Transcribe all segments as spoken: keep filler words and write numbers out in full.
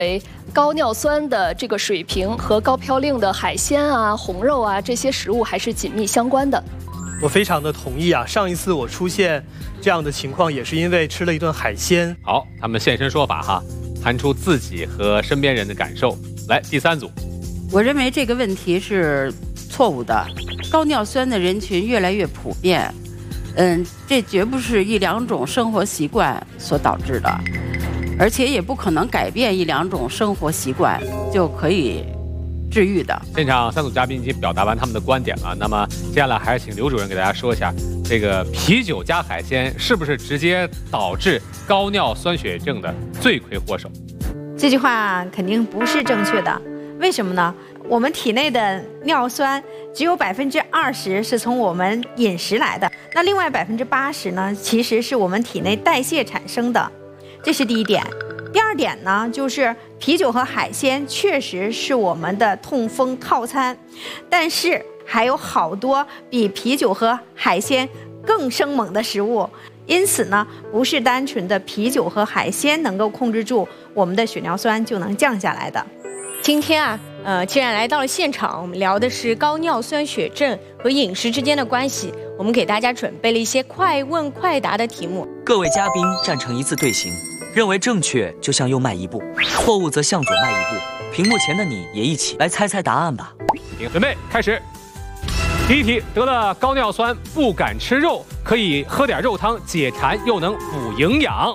高尿酸的这个水平和高嘌呤的海鲜啊、红肉啊这些食物还是紧密相关的。 我非常的同意啊！上一次我出现这样的情况，也是因为吃了一顿海鲜。 好，他们现身说法哈，谈出自己和身边人的感受。来，第三组， 我认为这个问题是错误的。高尿酸的人群越来越普遍，嗯，这绝不是一两种生活习惯所导致的。而且也不可能改变一两种生活习惯就可以治愈的。 现场三组嘉宾已经表达完他们的观点了，那么接下来还是请刘主任给大家说一下，这个啤酒加海鲜是不是直接导致高尿酸血症的罪魁祸首？ 这句话肯定不是正确的，为什么呢？我们体内的尿酸只有百分之二十是从我们饮食来的，那另外百分之八十呢，其实是我们体内代谢产生的。这是第一点。第二点呢，就是啤酒和海鲜确实是我们的痛风套餐，但是还有好多比啤酒和海鲜更生猛的食物，因此呢，不是单纯的啤酒和海鲜能够控制住我们的血尿酸就能降下来的。 今天啊，呃，既然来到了现场，我们聊的是高尿酸血症和饮食之间的关系，我们给大家准备了一些快问快答的题目。 各位嘉宾站成一字队形，认为正确就向右迈一步，错误则向左迈一步。屏幕前的你也一起来猜猜答案吧。 准备开始。第一题，得了高尿酸不敢吃肉，可以喝点肉汤解馋又能补营养。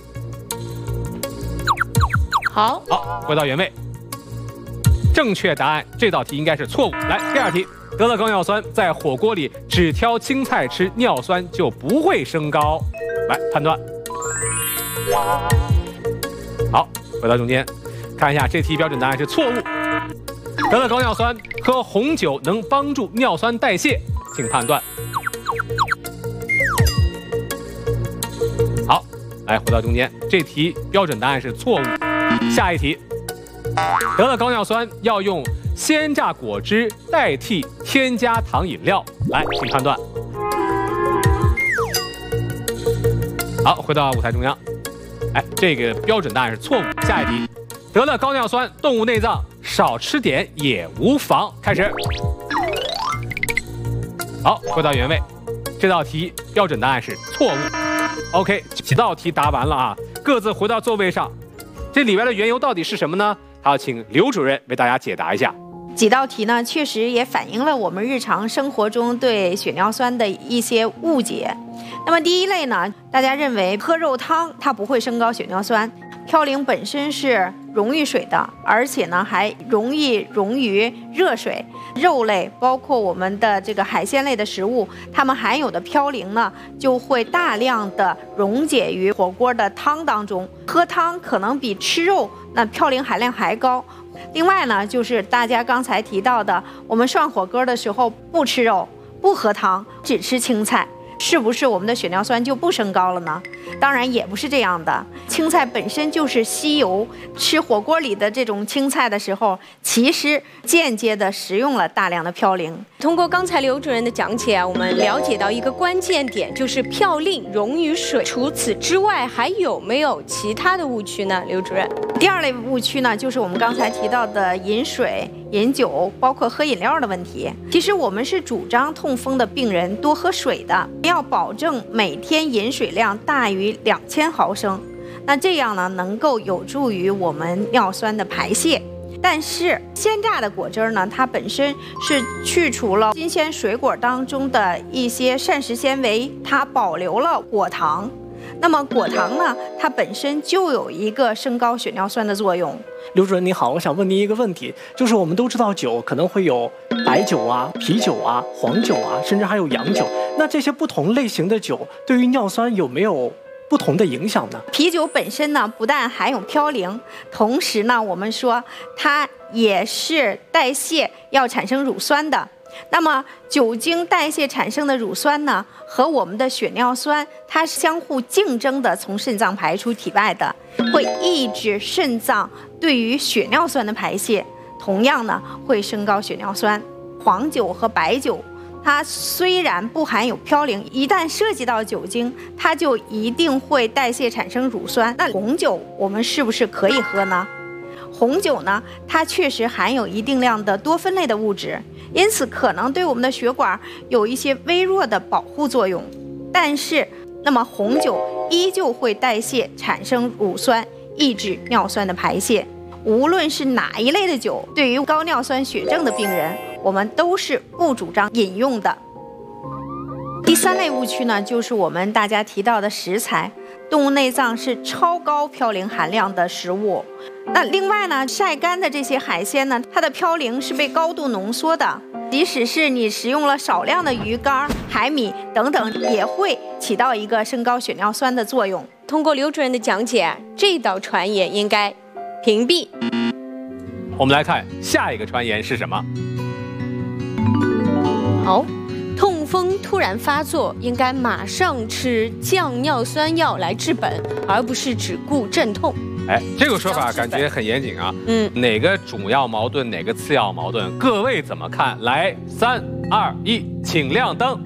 好， 好，回到原位。正确答案，这道题应该是错误。来，第二题，得了高尿酸，在火锅里只挑青菜吃，尿酸就不会升高。来判断。好，回到中间，看一下这题标准答案是错误。得了高尿酸，喝红酒能帮助尿酸代谢，请判断。好，来回到中间，这题标准答案是错误。下一题，得了高尿酸要用鲜榨果汁代替添加糖饮料，来，请判断。好，回到舞台中央。哎，这个标准答案是错误。下一题，得了高尿酸，动物内脏少吃点也无妨。开始。好，回到原位，这道题标准答案是错误。OK， 几道题答完了啊，各自回到座位上。这里边的缘由到底是什么呢？还要请刘主任为大家解答一下。 几道题呢，确实也反映了我们日常生活中对血尿酸的一些误解。那么第一类呢，大家认为喝肉汤它不会升高血尿酸，嘌呤本身是溶于水的，而且呢还容易溶于热水。肉类包括我们的这个海鲜类的食物，它们含有的嘌呤呢就会大量的溶解于火锅的汤当中。喝汤可能比吃肉那嘌呤含量还高。另外呢，就是大家刚才提到的，我们涮火锅的时候不吃肉、不喝汤，只吃青菜，是不是我们的血尿酸就不升高了呢？当然也不是这样的，青菜本身就是吸油，吃火锅里的这种青菜的时候，其实间接的食用了大量的嘌呤。 通过刚才刘主任的讲解啊，我们了解到一个关键点，就是嘌呤溶于水。除此之外，还有没有其他的误区呢？刘主任， 第二类误区呢，就是我们刚才提到的饮水、饮酒，包括喝饮料的问题。其实我们是主张痛风的病人多喝水的，要保证每天饮水量大于两千毫升，那这样呢，能够有助于我们尿酸的排泄。但是鲜榨的果汁呢，它本身是去除了新鲜水果当中的一些膳食纤维，它保留了果糖。那么果糖呢，它本身就有一个升高血尿酸的作用。 刘主任你好，我想问您一个问题，就是我们都知道酒可能会有白酒啊、啤酒啊、黄酒啊，甚至还有洋酒。那这些不同类型的酒对于尿酸有没有不同的影响呢？ 啤酒本身呢，不但含有嘌呤，同时呢，我们说它也是代谢要产生乳酸的。那么酒精代谢产生的乳酸呢，和我们的血尿酸，它是相互竞争的从肾脏排出体外的，会抑制肾脏对于血尿酸的排泄，同样呢会升高血尿酸。黄酒和白酒，它虽然不含有嘌呤，一旦涉及到酒精，它就一定会代谢产生乳酸。那红酒我们是不是可以喝呢？ 红酒呢，它确实含有一定量的多酚类的物质，因此可能对我们的血管有一些微弱的保护作用。但是，那么红酒依旧会代谢产生乳酸，抑制尿酸的排泄。无论是哪一类的酒，对于高尿酸血症的病人，我们都是不主张饮用的。第三类误区呢，就是我们大家提到的食材。动物内脏是超高嘌呤含量的食物，那另外呢，晒干的这些海鲜呢，它的嘌呤是被高度浓缩的，即使是你食用了少量的鱼干、海米等等，也会起到一个升高血尿酸的作用。 通过刘主任的讲解，这道传言应该屏蔽。 我们来看下一个传言是什么？ 好。痛风突然发作，应该马上吃降尿酸药来治本，而不是只顾镇痛。 哎，这个说法感觉很严谨啊。嗯，哪个主要矛盾，哪个次要矛盾？各位怎么看？来，三二一，请亮灯。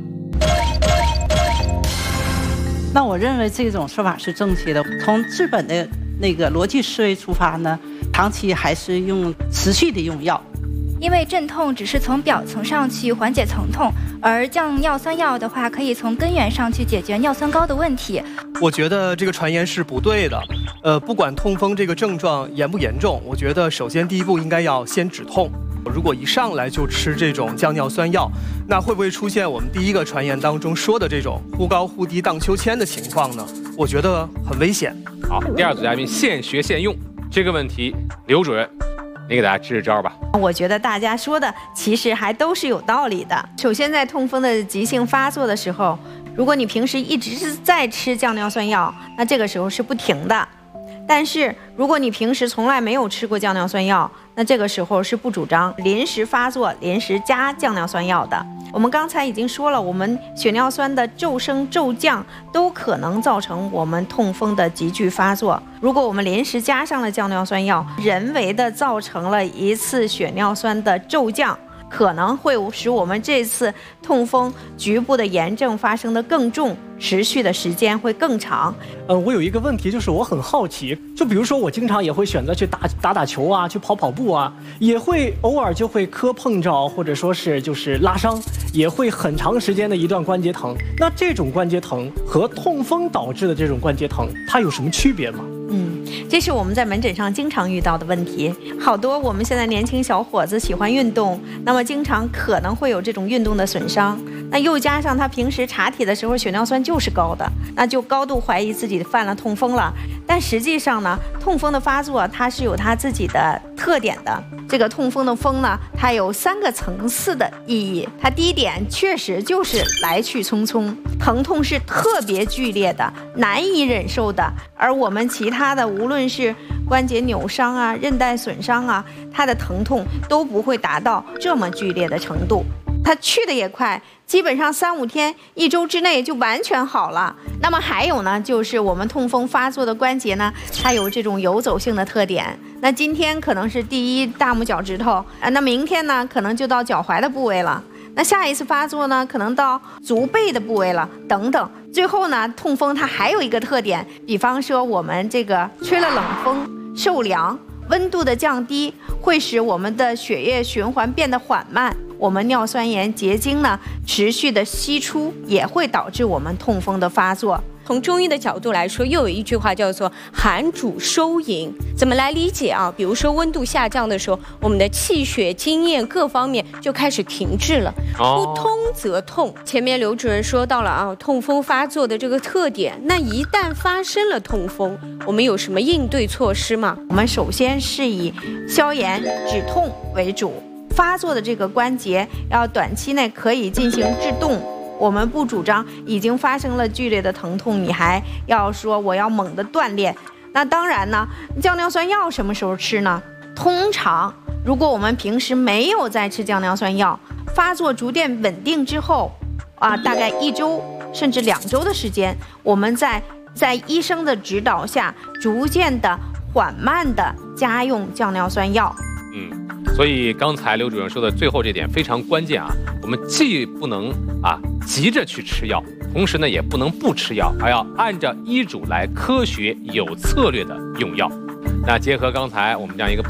那我认为这种说法是正确的。从治本的那个逻辑思维出发呢，长期还是用持续的用药。 因为镇痛只是从表层上去缓解疼痛，而降尿酸药的话，可以从根源上去解决尿酸高的问题。 我觉得这个传言是不对的。呃，不管痛风这个症状严不严重，我觉得首先第一步应该要先止痛。如果一上来就吃这种降尿酸药，那会不会出现我们第一个传言当中说的这种忽高忽低荡秋千的情况呢？我觉得很危险。 好，第二组嘉宾现学现用这个问题，刘主任。你给大家支支招吧。 我觉得大家说的其实还都是有道理的。首先，在痛风的急性发作的时候，如果你平时一直是在吃降尿酸药，那这个时候是不停的。但是，如果你平时从来没有吃过降尿酸药，那这个时候是不主张临时发作临时加降尿酸药的。我们刚才已经说了，我们血尿酸的骤升骤降都可能造成我们痛风的急剧发作。如果我们临时加上了降尿酸药，人为的造成了一次血尿酸的骤降，可能会使我们这次痛风局部的炎症发生的更重，持续的时间会更长。 呃，我有一个问题，就是我很好奇，就比如说我经常也会选择去打打打球啊，去跑跑步啊，也会偶尔就会磕碰着，或者说是就是拉伤，也会很长时间的一段关节疼。那这种关节疼和痛风导致的这种关节疼，它有什么区别吗？ 嗯，这是我们在门诊上经常遇到的问题。好多我们现在年轻小伙子喜欢运动，那么经常可能会有这种运动的损伤。那又加上他平时查体的时候血尿酸就是高的，那就高度怀疑自己犯了痛风了。但实际上呢，痛风的发作它是有它自己的特点的。这个痛风的风呢，它有三个层次的意义。它第一点确实就是来去匆匆，疼痛是特别剧烈的，难以忍受的。而我们其他的无论是关节扭伤啊、韧带损伤啊，它的疼痛都不会达到这么剧烈的程度。它去的也快，基本上三五天、一周之内就完全好了。那么还有呢，就是我们痛风发作的关节呢，它有这种游走性的特点。那今天可能是第一大拇脚趾头啊，那明天呢，可能就到脚踝的部位了。那下一次发作呢，可能到足背的部位了，等等。最后呢，痛风它还有一个特点，比方说我们这个吹了冷风、受凉，温度的降低会使我们的血液循环变得缓慢。我们尿酸盐结晶呢持续的析出，也会导致我们痛风的发作。 从中医的角度来说，又有一句话叫做寒主收营，怎么来理解啊？比如说温度下降的时候，我们的气血津液各方面就开始停滞了，不通则痛。前面刘主任说到了啊，痛风发作的这个特点，那一旦发生了痛风，我们有什么应对措施吗？ 我们首先是以消炎止痛为主。发作的这个关节要短期内可以进行制动，我们不主张已经发生了剧烈的疼痛，你还要说我要猛地锻炼。那当然呢，降尿酸药什么时候吃呢？通常如果我们平时没有在吃降尿酸药，发作逐渐稳定之后啊，大概一周甚至两周的时间，我们在在医生的指导下，逐渐的缓慢的加用降尿酸药。 嗯，所以刚才刘主任说的最后这点非常关键啊，我们既不能啊急着去吃药，同时呢也不能不吃药，还要按照医嘱来科学有策略的用药。那结合刚才我们这样一个